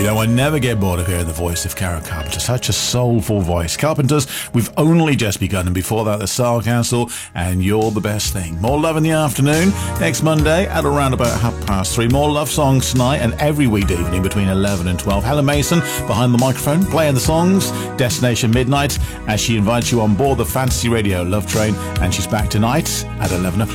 You know, I never get bored of hearing the voice of Karen Carpenter. Such a soulful voice. Carpenters, we've only just begun, and before that, the Style Council, and You're the Best Thing. More love in the afternoon. Next Monday at around about 3:30. More love songs tonight and every weekday evening between 11 and 12. Helen Mason behind the microphone, playing the songs. Destination Midnight, as she invites you on board the Fantasy Radio Love Train, and she's back tonight at 11 o'clock.